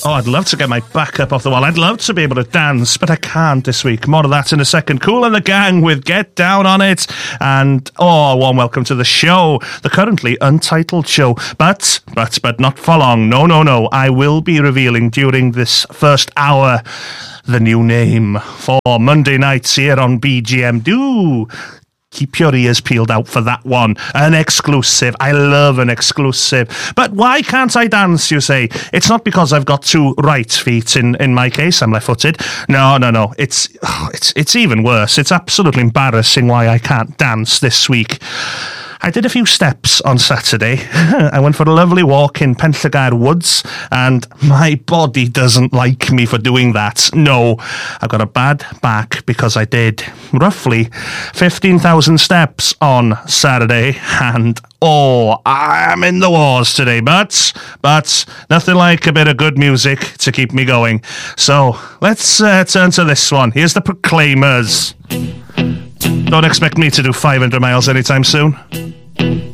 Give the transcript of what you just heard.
Oh, I'd love to get my back up off the wall. I'd love to be able to dance, but I can't this week. More of that in a second. Kool and the Gang with Get Down on It. And, a warm welcome to the show, the currently untitled show. But not for long. No. I will be revealing during this first hour the new name for Monday nights here on BGM. Do keep your ears peeled out for that one. An exclusive. I love an exclusive. But why can't I dance, you say? It's not because I've got two right feet. In my case, I'm left-footed. No. It's even worse. It's absolutely embarrassing why I can't dance this week. I did a few steps on Saturday. I went for a lovely walk in Penllygad Woods, and my body doesn't like me for doing that. No, I've got a bad back because I did roughly 15,000 steps on Saturday, and I am in the wars today, but nothing like a bit of good music to keep me going. So let's turn to this one. Here's the Proclaimers. Don't expect me to do 500 miles anytime soon.